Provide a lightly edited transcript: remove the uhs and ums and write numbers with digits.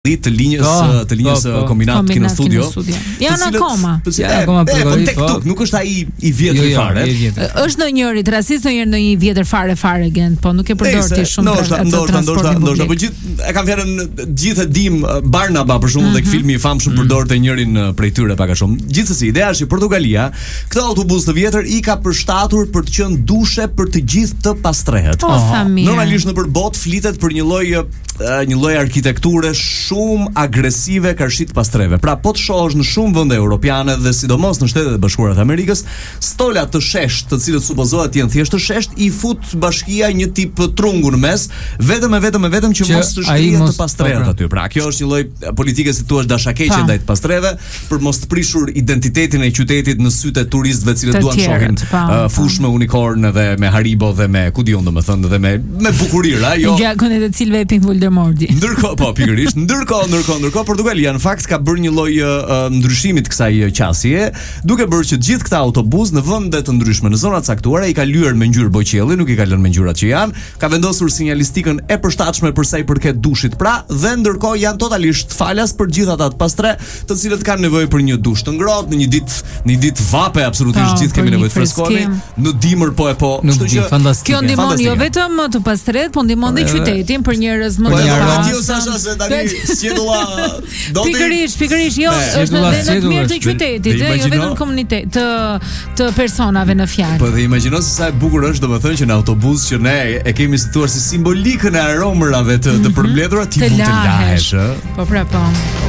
të linjës kombinat Kino Studio. Janë akoma. Tek nuk është ai i vjetër fare. Është ndonjëri rasis ndonjë vjetër fare Gent, po nuk e përdor ti shumë. Ndoshta, po gjithë e kanë fjalën gjithë e dim Barnaba për shembull tek filmi i famshëm përdorte njërin prej tyre pak a shumë. Gjithsesi, ideja është që Portugalia këtë autobus të vjetër i ka përshtatur për të qenë dushe për të gjithë të pastrehet. Normalisht nëpër botë flitet për një lloj arkitekture shumë agresive karshit pastreve. Pra po të shohësh në shumë vende europiane dhe sidomos në Shtetet e Bashkuara të Amerikës, stola të shesht, të cilët supozohet të jenë thjesht të shesht, i fut bashkia një tip trungu në mes, vetëm që mos të shkrihet të pastrehet aty. Pra kjo është një lloj politike si thua dashakeqe ndaj të pastreve, për mos të prishur identitetin e qytetit në sytë e turistëve të cilët duan të shohin fushë me unikorn dhe me Haribo dhe me ku diun domethënë dhe me bukurira, jo. Gjakun e të cilëve epin Voldemorti. Ndërkohë, po pikërisht, ndërkohë Portugalia në fakt ka bërë një lloj ndryshimi të kësaj qasje, duke bërë që gjithë këta autobus në vende të ndryshme në zona të caktuara i ka lyer me ngjyrë boqielli, nuk i ka lënë me ngjyrat që janë, ka vendosur sinjalistikën e përshtatshme për sa i përket dushit, pra, dhe ndërkohë janë totalisht falas për gjithë ata të pastre, të cilët kanë nevojë për një dush të ngrohtë, në një ditë vape absolutisht gjithë kemi nevojë të freskoni, në dimër po. Kështu që kjo ndihmon jo vetëm të pastret, po ndihmon dhe qytetin për njerëz më të Pikërisht, jo, është në vend të mirë të qytetit, jo vetëm komunitet, të personave në fjalë. Po dhe imagjino se sa e bukur është domethënë që në autobus që ne e kemi si thua si simbolikën e aromërave të përmbledhura ti mund të lahesh, Po.